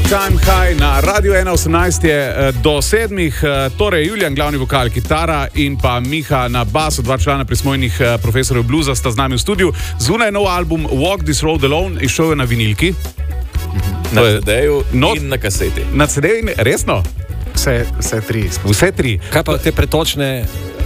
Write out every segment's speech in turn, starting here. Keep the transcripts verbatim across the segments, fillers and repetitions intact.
Time High na Radio ena osemnajst je do sedmih, torej Julijan, glavni vokal, kitara in pa Miha na basu, dva člana prismojnih profesorjev bluza sta z nami v studiu. Zunaj nov album Walk This Road Alone, izšel je na vinilki. Na C D-ju no, in na kaseti. Na C D-ju, resno? Vse, vse tri. Vse tri. Kaj pa te pretočne...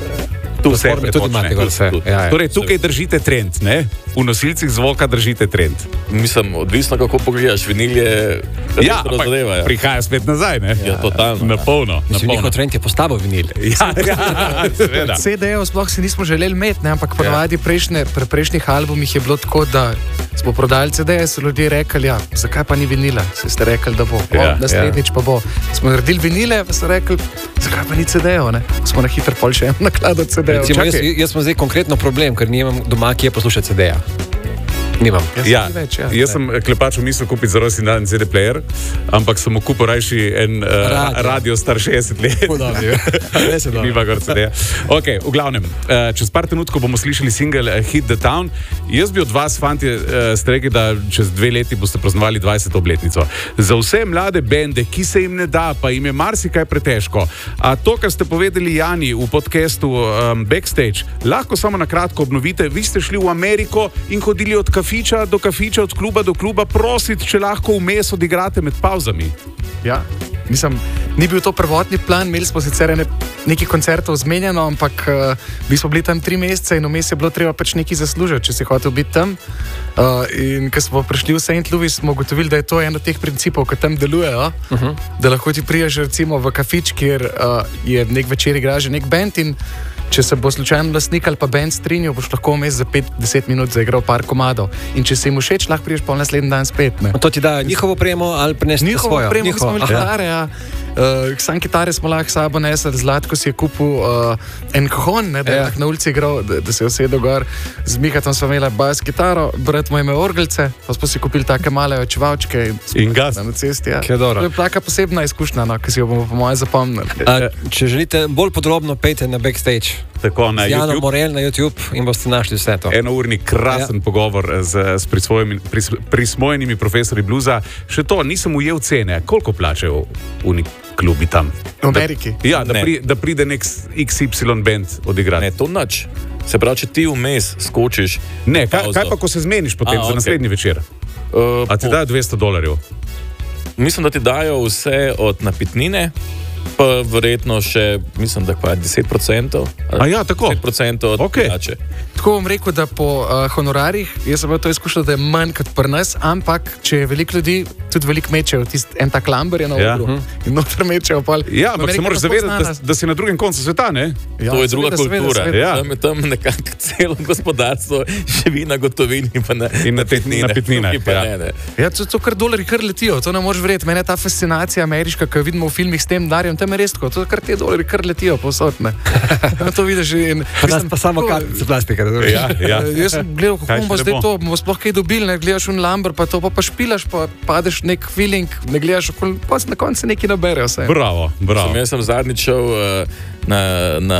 Tu vse pretočne. Vse. Ja, ja. Torej, tukaj držite trend, ne? V nosilcih zvoka držite trend. Mislim, odvisno kako pogledaš, vinil je... Ja, ampak ja. Prihaja spet nazaj, ne? Ja, totalno. Na polno. Mislim, njihov trend je postavil vinil. Ja, ja, seveda. C D-jev sploh si nismo želeli imeti, ne? Ampak ponavadi prejšnje, pri prejšnjih albumih je bilo tako, da smo prodali C D-je, so ljudje rekli, ja, zakaj pa ni vinila? Se ste rekli, da bo. O, ja, naslednjič ja. Pa bo. Smo naredili vinile, pa so rekli, zakaj pa ni C D-jev, ne? Smo na hitro pol še en naklad od C D-jev. Recimo, jaz, jaz sem zdaj konkretno problem, ker nimam doma, ki je poslušati C D-ja. Nimam. Ja, več, ja. Jaz sem klepaču mislil kupiti za rojstni dan C D player, ampak sem mu kupil rajši en uh, radio. radio star šestdeset let. Podobno. Nima gor C D-ja. Ok, v glavnem, uh, čez par trenutkov bomo slišali single uh, Hit the Town. Jaz bi od vas, fanti, uh, ste rekli, da čez dve leti boste praznovali dvajseto obletnico. Za vse mlade bende, ki se jim ne da, pa jim je marsikaj pretežko. A to, kar ste povedali Jani v podcastu um, Backstage, lahko samo na kratko obnovite. Vi ste šli v Ameriko in hodili od kafiča do kafiča, od kluba do kluba, prositi, če lahko vmes odigrate med pauzami. Ja, mislim, ni bil to prvotni plan, imeli smo sicer ene, nekaj koncertov zmenjeno, ampak uh, mi smo bili tam tri mesece in vmes je bilo treba pač nekaj zaslužiti, če si hotel biti tam. Uh, in ko smo prišli v Saint Louis, smo ugotovili, da je to en od teh principov, ki tam delujejo, uh -huh. da lahko ti priješ recimo v kafič, kjer uh, je nek večer igra že nek band in če se bo slučajno lastnik ali pa band strinjal, boš lahko vmes za pet do deset minut zaigral par komadov. In če se jim všeč, lahko priješ pa naslednji dan spet. Ne? To ti da njihovo premo ali prinesete svojo? Njihovo premo, mi smo imeli kitare, ja. Uh, sam kitare smo lahko sabo nesli, Zlatko si je kupil uh, en kohon, ne, da je ja. na ulici igral, da, da se je usedel gor. Z Mihatom smo imeli bas kitaro, brat mu je imel orgelce, pa smo si kupili take male očevalčke in gas na cesti. Ja. To je taka posebna izkušnja, no, ki si jo bomo po moje zapomnili. A, če želite bolj podrobno, pejte na Backstage. Tako, na Jano Morel na YouTube in boste našli vse to. Enourni krasen ja. pogovor z, s pris, prismojenimi profesori bluza. Še to, nisem ujel cene. Koliko plačajo v klubi tam? V Ameriki? Da, ja, da, pri, da pride nek X Y band odigrati. Ne, to nič. Se pravi, če ti vmes skočiš... Ne, kaj, kaj pa, ko se zmeniš potem A, za okay. naslednji večer? Uh, A ti dajo dvesto dolarjev? Mislim, da ti dajo vse od napitnine, pa verjetno še, mislim, da je deset procentov. A ja, tako? deset procentov od okay. plače. Tako bom rekel, da po uh, honorarjih, jaz sem to izkušal, da je manj kot pri nas, ampak če je veliko ljudi, tudi veliko mečejo, tist en tak lamber je na ogru ja. in noter mečejo pol. Ja, ampak se moraš zavedati, da, da si na drugem koncu sveta, ne? Ja, to je druga seveda, kultura. Seveda, seveda. Ja. Tam je tam nekako celo gospodarstvo živi na gotovini pa na, in na pitninah. Ja, ja. ja to, to kar dolari kar letijo, to ne moreš verjeti. Mene je ta fascinacija ameriška, ki jo vidimo v filmih s tem darjem, tam je res tako, to kar te dolari kar letijo povsod, ne. To vidiš in... Pa nas pa samo kartice plastika. Ja, ja. Jaz sem gledal, kako bomo zdaj to, bomo sploh kaj dobili, ne gledaš un lamber, pa to pa, pa špilaš, pa padeš nek feeling, ne gledaš, pa na koncu nekaj nabere vse. Bravo, bravo. Sem, jaz sem zadnjič šel uh, na, na,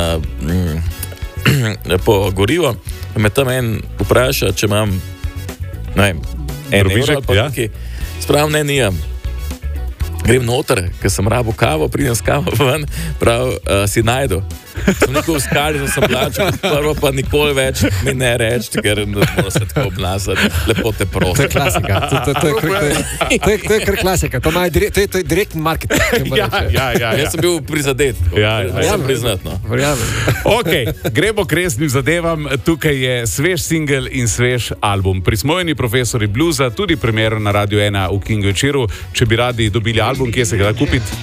mm, po gorivo, me tam en vpraša, če imam, ne vem, en evro ali pa ja? nekaj. Spravim, ne, nijem. Grem noter, ker sem rabo kavo, pridem s kavo ven, prav, uh, si najdu. Sem nekaj uskali, da sem plačal, prvo pa nikoli več mi ne reči, ker ne moram se tako obnašati. Lepo te prosim. To je klasika. To, to, to, je, to, je, to, je, to je kar klasika. To, dire, to, je, to je direktni marketing. Ja, ja, ja, ja. Jaz sem bil prizadet. Ja, ja, ja, sem priznat, no. Ok, gremo k resnim zadevam. Tukaj je svež single in svež album. Prismojeni profesori bluza, tudi premiero na Radio ena v King večeru. Če bi radi dobili album, kje se ga da kupiti?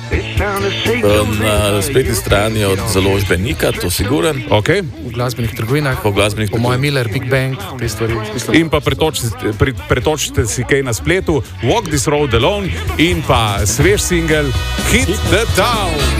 Na spletni strani od založbe Nika, to siguren. Okay. V glasbenih trgovinah. Po glasbenih po mojem Miller, Big Bang, te stvari. In pa pretočite, pretočite si kaj na spletu, Walk This Road Alone in pa svež single Hit the Town.